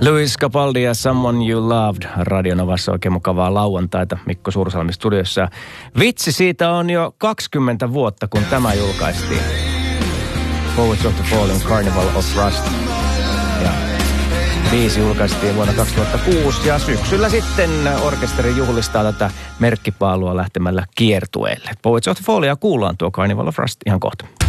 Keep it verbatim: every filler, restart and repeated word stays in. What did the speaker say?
Louis Capaldi ja Someone You Loved. Radionovassa oikein mukavaa lauantaita Mikko Suursalmi studiossa. Vitsi, siitä on jo kaksikymmentä vuotta, kun tämä julkaistiin. Poets of the Fallen, Carnival of Rust. Ja biisi julkaistiin vuonna kaksituhattakuusi ja syksyllä sitten orkesteri juhlistaa tätä merkkipaalua lähtemällä kiertueelle. Poets of the Fallen ja kuullaan tuo Carnival of Rust ihan kohta.